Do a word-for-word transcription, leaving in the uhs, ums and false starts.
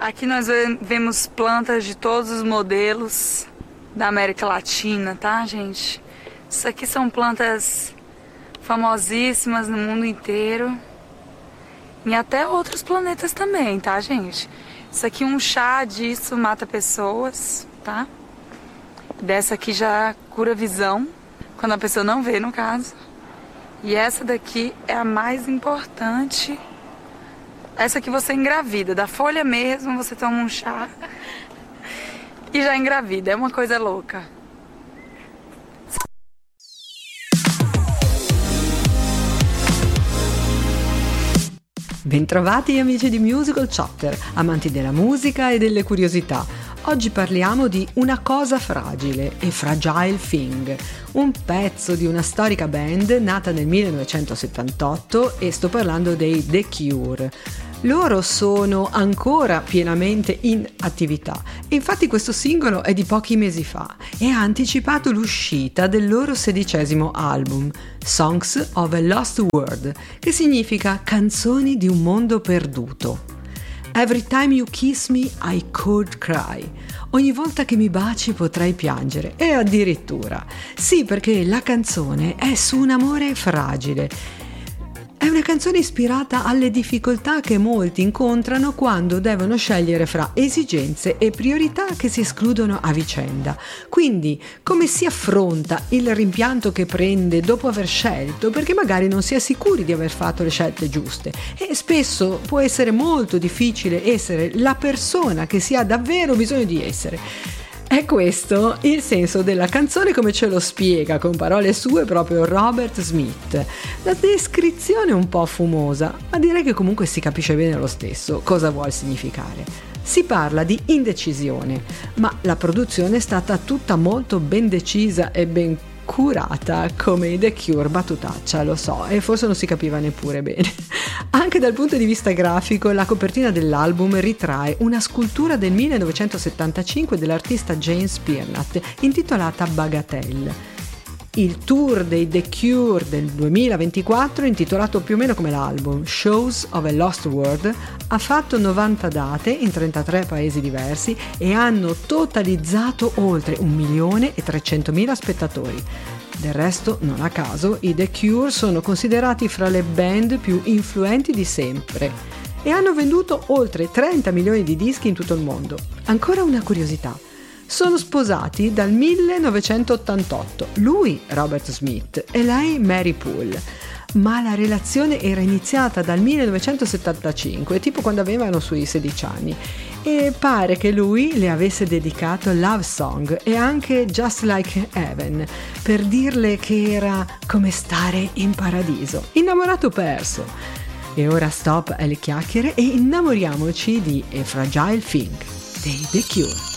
Aqui nós vemos plantas de todos os modelos da América Latina, tá, gente? Isso aqui são plantas famosíssimas no mundo inteiro. E até outros planetas também, tá, gente? Isso aqui, um chá disso mata pessoas, tá? Dessa aqui já cura visão, quando a pessoa não vê, no caso. E essa daqui é a mais importante. Essa aqui você engravida, da folha mesmo, você toma um chá e já engravida, é uma coisa louca. Bentrovati amici di Musical Chapter, amanti della musica e delle curiosità. Oggi parliamo di Una cosa fragile e Fragile Thing, un pezzo di una storica band nata nel millenovecentosettantotto, e sto parlando dei The Cure. Loro sono ancora pienamente in attività, e infatti questo singolo è di pochi mesi fa e ha anticipato l'uscita del loro sedicesimo album, Songs of a Lost World, che significa canzoni di un mondo perduto. Every time you kiss me, I could cry. Ogni volta che mi baci potrei piangere. E addirittura, sì, perché la canzone è su un amore fragile. È una canzone ispirata alle difficoltà che molti incontrano quando devono scegliere fra esigenze e priorità che si escludono a vicenda. Quindi, come si affronta il rimpianto che prende dopo aver scelto, perché magari non si è sicuri di aver fatto le scelte giuste. E spesso può essere molto difficile essere la persona che si ha davvero bisogno di essere. È questo il senso della canzone, come ce lo spiega con parole sue proprio Robert Smith. La descrizione è un po' fumosa, ma direi che comunque si capisce bene lo stesso cosa vuol significare. Si parla di indecisione, ma la produzione è stata tutta molto ben decisa e ben curata, come i The Cure, battutaccia, lo so, e forse non si capiva neppure bene. Anche dal punto di vista grafico, la copertina dell'album ritrae una scultura del millenovecentosettantacinque dell'artista James Pirnat, intitolata Bagatelle. Il tour dei The Cure del duemilaventiquattro, intitolato più o meno come l'album, Shows of a Lost World, ha fatto novanta date in trentatré paesi diversi e hanno totalizzato oltre un milione e trecentomila spettatori. Del resto, non a caso, i The Cure sono considerati fra le band più influenti di sempre e hanno venduto oltre trenta milioni di dischi in tutto il mondo. Ancora una curiosità. Sono sposati dal millenovecentottantotto, lui Robert Smith e lei Mary Poole, ma la relazione era iniziata dal millenovecentosettantacinque, tipo quando avevano sui sedici anni, e pare che lui le avesse dedicato Love Song e anche Just Like Heaven, per dirle che era come stare in paradiso, innamorato perso. E ora stop alle chiacchiere e innamoriamoci di A Fragile Thing dei The Cure.